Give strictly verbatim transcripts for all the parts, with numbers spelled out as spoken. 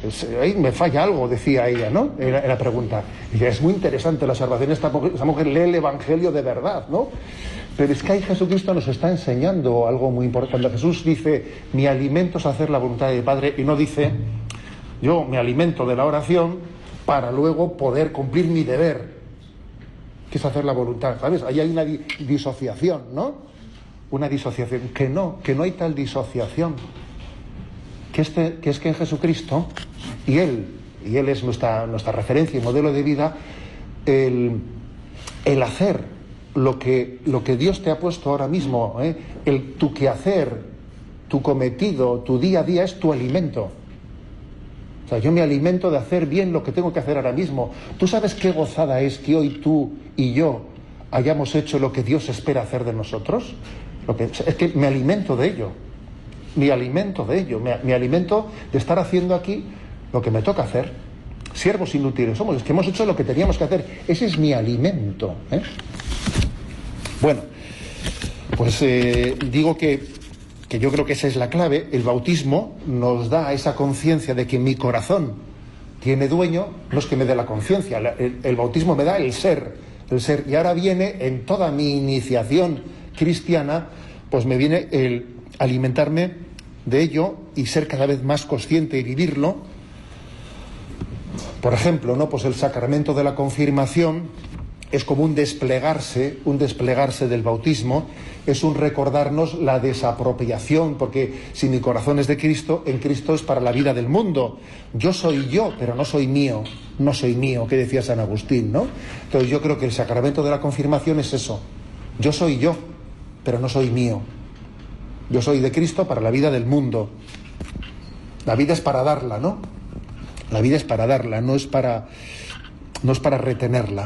Es, ahí me falla algo, decía ella, ¿no? En la, en la pregunta. Y dice, es muy interesante la salvación, esta, esta mujer lee el Evangelio de verdad, ¿no? Pero es que ahí Jesucristo nos está enseñando algo muy importante. Cuando Jesús dice, mi alimento es hacer la voluntad de mi Padre, y no dice, yo me alimento de la oración para luego poder cumplir mi deber, que es hacer la voluntad, ¿sabes? Ahí hay una di- disociación, ¿no? Una disociación. Que no, que no hay tal disociación. Que, este, que es que en Jesucristo, y Él, y Él es nuestra, nuestra referencia y modelo de vida, el, el hacer lo que, lo que Dios te ha puesto ahora mismo, ¿eh? El, tu quehacer, tu cometido, tu día a día es tu alimento. O sea, yo me alimento de hacer bien lo que tengo que hacer ahora mismo. ¿Tú sabes qué gozada es que hoy tú y yo hayamos hecho lo que Dios espera hacer de nosotros? Lo que, es que me alimento de ello. Me alimento de ello. Me, me alimento de estar haciendo aquí lo que me toca hacer. Siervos inútiles somos, es que hemos hecho lo que teníamos que hacer. Ese es mi alimento, ¿eh? Bueno, pues eh, digo que, que yo creo que esa es la clave. El bautismo nos da esa conciencia de que mi corazón tiene dueño, no es que me dé la conciencia, el, el bautismo me da el ser, el ser. Y ahora viene, en toda mi iniciación cristiana, pues me viene el alimentarme de ello y ser cada vez más consciente y vivirlo. Por ejemplo, ¿no? Pues el sacramento de la confirmación es como un desplegarse, un desplegarse del bautismo, es un recordarnos la desapropiación, porque si mi corazón es de Cristo, en Cristo es para la vida del mundo. Yo soy yo, pero no soy mío, no soy mío, que decía San Agustín, ¿no? Entonces yo creo que el sacramento de la confirmación es eso. Yo soy yo, pero no soy mío. Yo soy de Cristo para la vida del mundo. La vida es para darla, ¿no? La vida es para darla, no es para, no es para retenerla.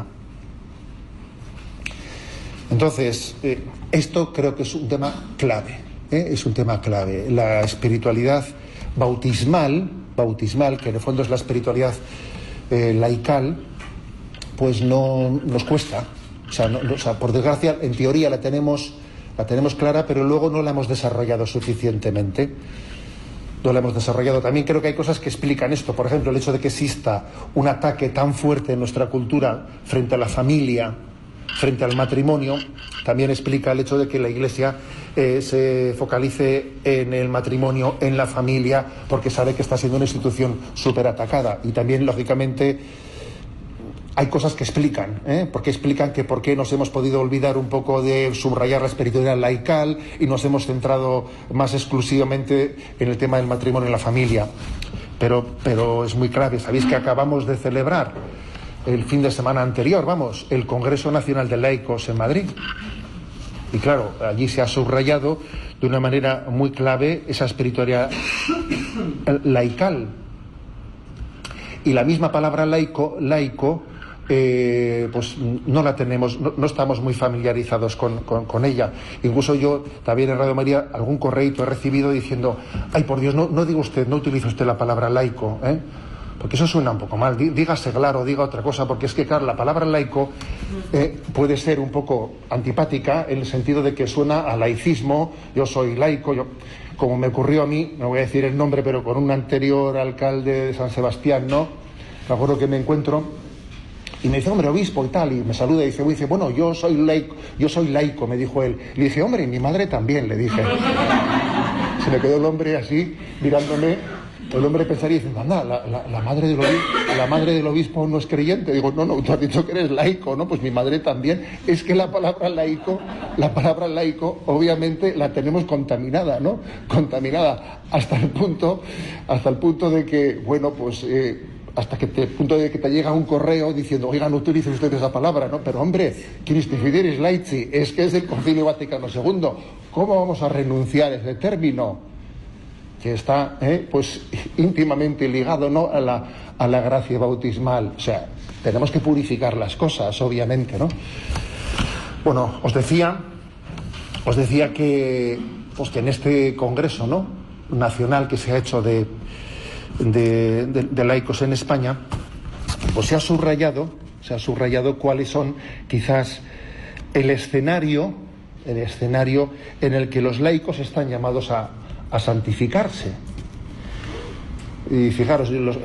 Entonces, eh, esto creo que es un tema clave, ¿eh? Es un tema clave. La espiritualidad bautismal, bautismal, que en el fondo es la espiritualidad eh, laical, pues no nos cuesta. O sea, no, o sea, por desgracia, en teoría la tenemos, la tenemos clara, pero luego no la hemos desarrollado suficientemente. No la hemos desarrollado. También creo que hay cosas que explican esto. Por ejemplo, el hecho de que exista un ataque tan fuerte en nuestra cultura frente a la familia, frente al matrimonio, también explica el hecho de que la Iglesia eh, se focalice en el matrimonio, en la familia, porque sabe que está siendo una institución súper atacada. Y también, lógicamente, hay cosas que explican, ¿eh? Porque explican que por qué nos hemos podido olvidar un poco de subrayar la espiritualidad laical y nos hemos centrado más exclusivamente en el tema del matrimonio y la familia. Pero, pero es muy clave. Sabéis que acabamos de celebrar el fin de semana anterior, vamos, el Congreso Nacional de Laicos en Madrid. Y claro, allí se ha subrayado de una manera muy clave esa espiritualidad laical. Y la misma palabra laico, laico, eh, pues no la tenemos, no, no estamos muy familiarizados con, con, con ella. Incluso yo también en Radio María algún correíto he recibido diciendo, ay por Dios, no, no diga usted, no utilice usted la palabra laico, ¿eh? Porque eso suena un poco mal, dígase claro, diga otra cosa, porque es que, claro, la palabra laico eh, puede ser un poco antipática en el sentido de que suena a laicismo. Yo soy laico, yo, como me ocurrió a mí, no voy a decir el nombre, pero con un anterior alcalde de San Sebastián, ¿no? Me acuerdo que me encuentro y me dice, hombre, obispo y tal, y me saluda y dice, dice bueno, yo soy laico, yo soy laico, me dijo él. Y le dije, hombre, y mi madre también, le dije. Se me quedó el hombre así, mirándome. El hombre pensaría y dice, anda, la, la, la, madre del obispo, la madre del obispo no es creyente. Digo, no, no, tú has dicho que eres laico, ¿no? Pues mi madre también. Es que la palabra laico, la palabra laico, obviamente la tenemos contaminada, ¿no? Contaminada hasta el punto, hasta el punto de que, bueno, pues, eh, hasta que te, punto de que te llega un correo diciendo, oigan, no utilicen ustedes esa palabra, ¿no? Pero hombre, Christi Fidelis Laici, es que es el Concilio Vaticano segundo. ¿Cómo vamos a renunciar a ese término? Que está eh, pues íntimamente ligado, ¿no?, a la, a la gracia bautismal. O sea, tenemos que purificar las cosas, obviamente, ¿no? Bueno, os decía, os decía que, pues que en este congreso, ¿no?, nacional que se ha hecho de, de, de, de laicos en España, pues se ha subrayado, se ha subrayado cuáles son quizás el escenario, el escenario en el que los laicos están llamados a a santificarse. Y fijaros, los,